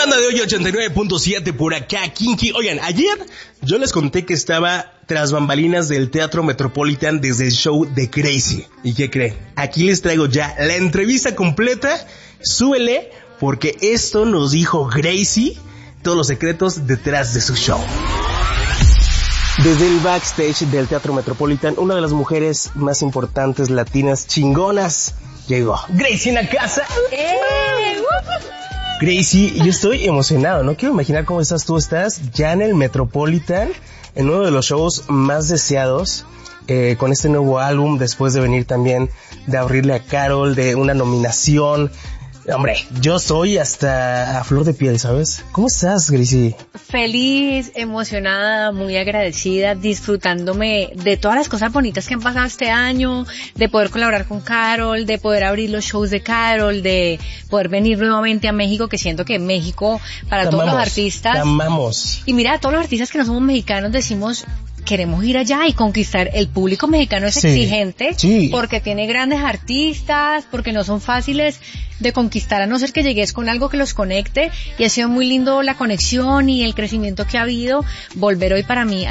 Banda de hoy 89.7 por acá, Kinky. Oigan, ayer yo les conté que estaba tras bambalinas del Teatro Metropolitan desde el show de Crazy. ¿Y qué creen? Aquí les traigo ya la entrevista completa. Súbele, porque esto nos dijo Gracie, todos los secretos detrás de su show. Desde el backstage del Teatro Metropolitan, una de las mujeres más importantes latinas chingonas llegó. Gracie en la casa. Gracie, yo estoy emocionado, no quiero imaginar cómo estás tú. Estás ya en el Metropolitan, en uno de los shows más deseados, con este nuevo álbum, después de venir también de abrirle a Karol, de una nominación. Hombre, yo soy hasta a flor de piel, ¿sabes? ¿Cómo estás, Gracie? Feliz, emocionada, muy agradecida, disfrutándome de todas las cosas bonitas que han pasado este año, de poder colaborar con Karol, de poder abrir los shows de Karol, de poder venir nuevamente a México, que siento que México, para todos los artistas... Te amamos. Y mira, todos los artistas que no somos mexicanos decimos... Queremos ir allá y conquistar. El público mexicano es exigente, porque tiene grandes artistas, porque no son fáciles de conquistar, a no ser que llegues con algo que los conecte, y ha sido muy lindo la conexión y el crecimiento que ha habido. Volver hoy para mí